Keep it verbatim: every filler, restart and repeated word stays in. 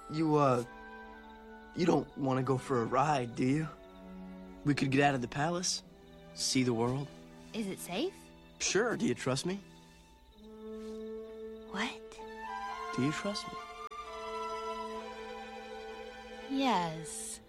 You, uh, you don't want to go for a ride, do you? We could get out of the palace, see the world. Is it safe? Sure, do you trust me? What? Do you trust me? Yes.